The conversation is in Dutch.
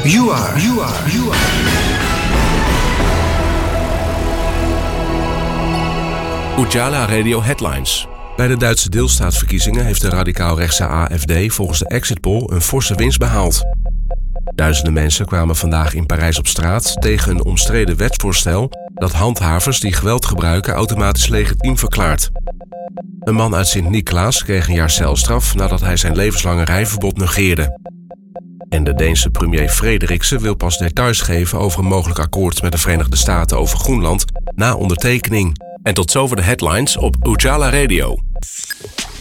You are. Ujala Radio Headlines. Bij de Duitse deelstaatsverkiezingen heeft de radicaal-rechtse AFD volgens de exit poll een forse winst behaald. Duizenden mensen kwamen vandaag in Parijs op straat tegen een omstreden wetsvoorstel dat handhavers die geweld gebruiken automatisch legitiem verklaart. Een man uit Sint-Niklaas kreeg een jaar celstraf nadat hij zijn levenslange rijverbod negeerde. En de Deense premier Frederiksen wil pas details geven over een mogelijk akkoord met de Verenigde Staten over Groenland na ondertekening. En tot zover de headlines op Ujala Radio.